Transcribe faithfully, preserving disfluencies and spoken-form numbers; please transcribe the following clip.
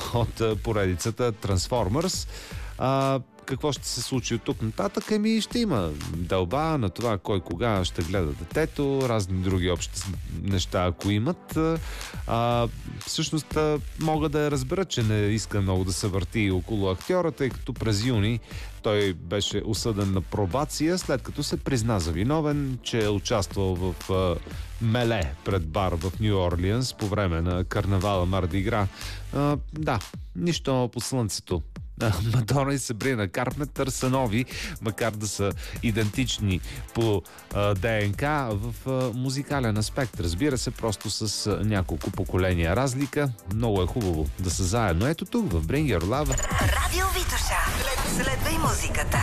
от поредицата Transformers. А, какво ще се случи от тук нататък? Еми ще има дълба на това кой кога ще гледа детето, разни други общи неща, ако имат. А, всъщност мога да я разбера, че не иска много да се върти около актьора, тъй като през юни той беше осъден на пробация, след като се призна за виновен, че е участвал в а, меле пред бар в Ню Орлианс по време на карнавала Марди Гра. А, да, нищо по слънцето. Мадона и Сабрина Карпентър са нови, макар да са идентични по а, ДНК в а, музикален аспект. Разбира се, просто с а, няколко поколения разлика. Много е хубаво да са заедно. Ето тук в Bring Your Love. Радио Витоша. Следвай музиката.